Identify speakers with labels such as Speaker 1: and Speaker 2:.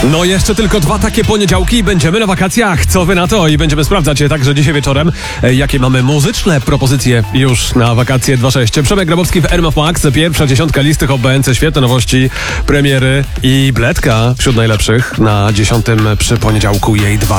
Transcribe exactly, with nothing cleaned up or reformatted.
Speaker 1: No jeszcze tylko dwa takie poniedziałki i będziemy na wakacjach. Co wy na to? I będziemy sprawdzać je także dzisiaj wieczorem, e, jakie mamy muzyczne propozycje już na wakacje dwa sześć. Przemek Grabowski w R M F Max, pierwsza dziesiątka listy Hot B N C, świetne nowości, premiery i Bledka wśród najlepszych na dziesiątym przy poniedziałku jej dwa.